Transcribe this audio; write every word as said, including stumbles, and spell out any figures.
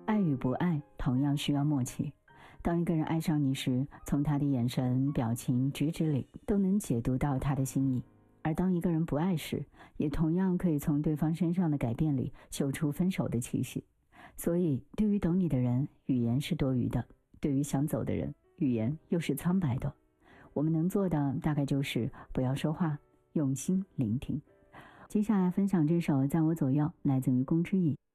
爱与不爱同样需要默契。当一个人爱上你时，从他的眼神、表情、举止里都能解读到他的心意；而当一个人不爱时，也同样可以从对方身上的改变里嗅出分手的气息。所以，对于懂你的人，语言是多余的；对于想走的人，语言又是苍白的。我们能做的大概就是不要说话，用心聆听。接下来分享这首《在我左右》，来自于宫之意。